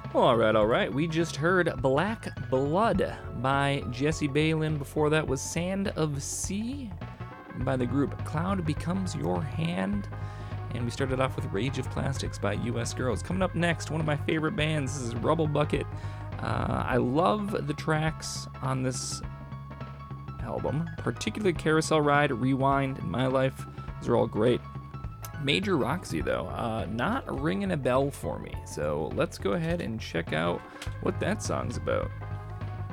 All right, all right. We just heard Black Blood by Jesse Balin. Before that was Sand of Sea by the group Cloud Becomes Your Hand. And we started off with Rage of Plastics by US Girls. Coming up next, one of my favorite bands. This is Rubble Bucket. I love the tracks on this album, particularly Carousel Ride, Rewind, and My Life. Those are all great. Major Roxy, though, not ringing a bell for me. So let's go ahead and check out what that song's about.